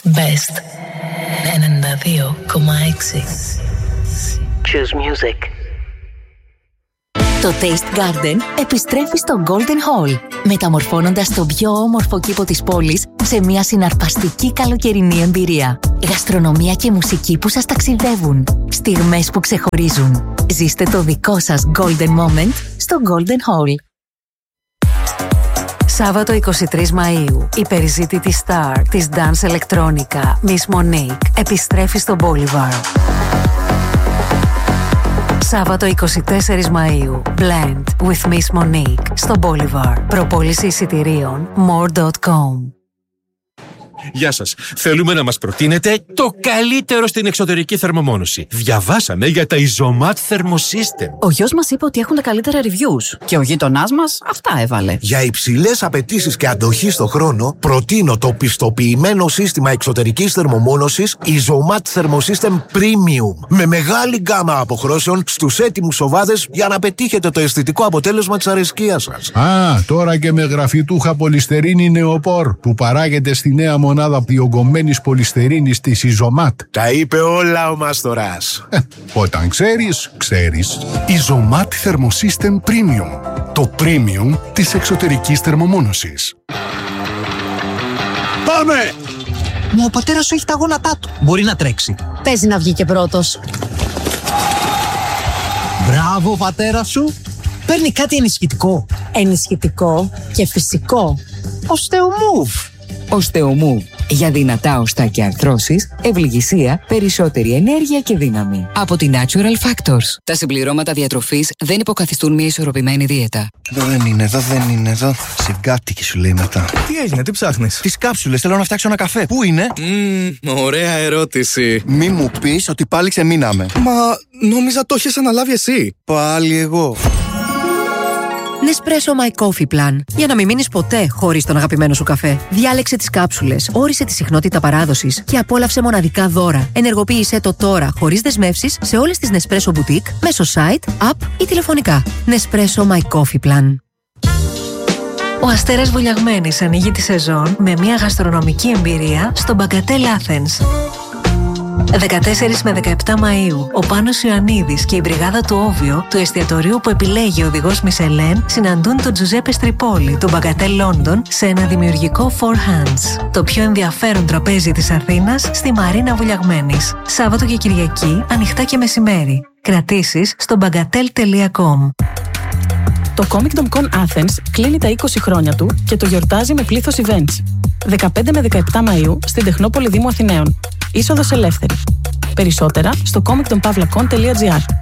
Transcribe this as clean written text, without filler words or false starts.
Best 92,6. Choose music. Το Taste Garden επιστρέφει στο Golden Hall, μεταμορφώνοντας τον πιο όμορφο κήπο της πόλης σε μια συναρπαστική καλοκαιρινή εμπειρία. Γαστρονομία και μουσική που σας ταξιδεύουν. Στιγμές που ξεχωρίζουν. Ζήστε το δικό σας Golden Moment στο Golden Hall. Σάββατο 23 Μαΐου, η περιζήτητη star της Dance Electronica, Miss Monique, επιστρέφει στο Boulevard. Σάββατο 24 Μαΐου, Blend with Miss Monique στο Boulevard. Προπόληση εισιτηρίων more.com. Γεια σας. Θέλουμε να μας προτείνετε το καλύτερο στην εξωτερική θερμομόνωση. Διαβάσαμε για τα Isomat Thermosystem. Ο γιος μας είπε ότι έχουν τα καλύτερα reviews και ο γείτονάς μας αυτά έβαλε. Για υψηλές απαιτήσεις και αντοχή στο χρόνο, προτείνω το πιστοποιημένο σύστημα εξωτερικής θερμομόνωσης Isomat Thermosystem Premium. Με μεγάλη γκάμα αποχρώσεων στους έτοιμους σοβάδες για να πετύχετε το αισθητικό αποτέλεσμα της αρεσκίας σας. Τώρα και με γραφιτούχα πολυστερίνη νεοπόρ που παράγεται στη νέα μονάδα διογκωμένης πολυστερίνης της Isomat. Τα είπε όλα ο Μάστορας. Όταν ξέρεις, ξέρεις. Isomat Thermosystem Premium. Το premium της εξωτερικής θερμομόνωσης. Πάμε! Μα ο πατέρας σου έχει τα γόνατά του. Μπορεί να τρέξει. Παίζει να βγει και πρώτος. Μπράβο, πατέρα σου. Παίρνει κάτι ενισχυτικό. Ενισχυτικό και φυσικό. Osteomove. Osteomove. Για δυνατά οστά και αρθρώσεις, ευληγησία, περισσότερη ενέργεια και δύναμη. Από τη Natural Factors. Τα συμπληρώματα διατροφής δεν υποκαθιστούν μια ισορροπημένη δίαιτα. Εδώ δεν είναι. Σιγκάτικη σου λέει μετά. Τι έγινε, τι ψάχνεις? Τις κάψουλες, θέλω να φτιάξω ένα καφέ. Πού είναι? Ωραία ερώτηση. Μη μου πεις ότι πάλι ξεμείναμε. Μα νόμιζα το έχεις αναλάβει εσύ. Πάλι εγώ. Nespresso My Coffee Plan. Για να μην μείνεις ποτέ χωρίς τον αγαπημένο σου καφέ. Διάλεξε τις κάψουλες, όρισε τη συχνότητα παράδοσης και απόλαυσε μοναδικά δώρα. Ενεργοποίησέ το τώρα χωρίς δεσμεύσεις σε όλες τις Nespresso Boutique μέσω site, app ή τηλεφωνικά. Nespresso My Coffee Plan. Ο Αστέρας Βουλιαγμένης ανοίγει τη σεζόν με μια γαστρονομική εμπειρία στο Bagatelle Athens. 14 με 17 Μαΐου, ο Πάνος Ιωαννίδης και η μπριγάδα του Όβιο, του εστιατορίου που επιλέγει ο οδηγός Μισελέν, συναντούν τον Τζουζέπε Στρυπόλη, του Bagatelle London, σε ένα δημιουργικό Four Hands. Το πιο ενδιαφέρον τραπέζι της Αθήνας στη Μαρίνα Βουλιαγμένης. Σάββατο και Κυριακή, ανοιχτά και μεσημέρι. Κρατήσεις στο bagatelle.com. Το Comicdom Con Athens κλείνει τα 20 χρόνια του και το γιορτάζει με πλήθος events. 15 με 17 Μαΐου στην Τεχνόπολη Δήμου Αθηναίων. Είσοδος ελεύθερη. Περισσότερα στο comicdompavlacon.gr.